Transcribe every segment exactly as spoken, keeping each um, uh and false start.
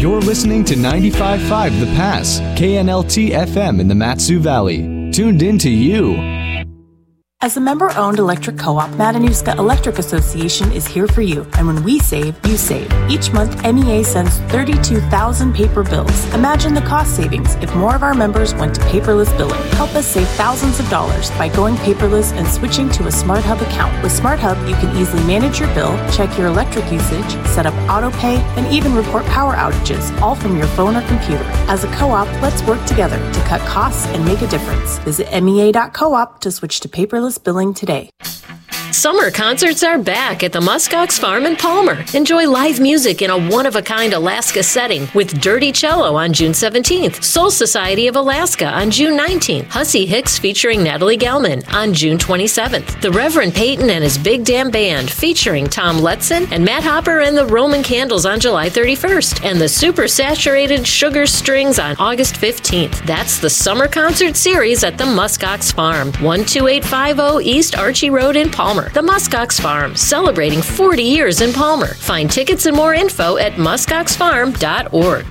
You're listening to ninety-five point five The Pass, K N L T F M in the Mat-Su Valley. Tuned in to you. As a member-owned electric co-op, Matanuska Electric Association is here for you. And when we save, you save. Each month, M E A sends thirty-two thousand paper bills. Imagine the cost savings if more of our members went to paperless billing. Help us save thousands of dollars by going paperless and switching to a SmartHub account. With SmartHub, you can easily manage your bill, check your electric usage, set up auto pay, and even report power outages, all from your phone or computer. As a co-op, let's work together to cut costs and make a difference. Visit M E A dot coop to switch to paperless billing today. Summer concerts are back at the Muskox Farm in Palmer. Enjoy live music in a one-of-a-kind Alaska setting with Dirty Cello on June seventeenth, Soul Society of Alaska on June nineteenth, Hussey Hicks featuring Natalie Gelman on June twenty-seventh, the Reverend Peyton and his Big Damn Band featuring Tom Letson and Matt Hopper and the Roman Candles on July thirty-first, and the Super Saturated Sugar Strings on August fifteenth. That's the Summer Concert Series at the Muskox Farm, one two eight five zero East Archie Road in Palmer. The Muskox Farm, celebrating forty years in Palmer. Find tickets and more info at muskox farm dot org.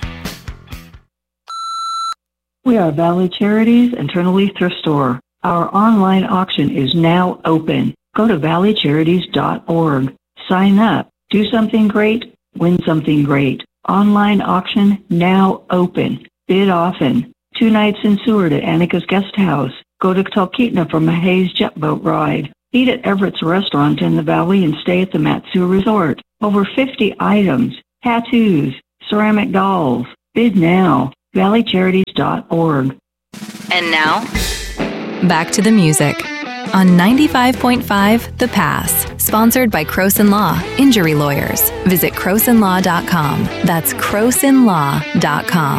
We are Valley Charities Internally Thrift Store. Our online auction is now open. Go to valley charities dot org. Sign up. Do something great. Win something great. Online auction now open. Bid often. Two nights in Seward at Annika's Guest House. Go to Talkeetna for Mahays Jet Boat Ride. Eat at Everett's Restaurant in the Valley and stay at the Mat-Su Resort. Over fifty items, tattoos, ceramic dolls. Bid now. valley charities dot org. And now, back to the music on ninety-five point five The Pass, sponsored by Croson Law, Injury Lawyers. Visit croson law dot com. That's croson law dot com.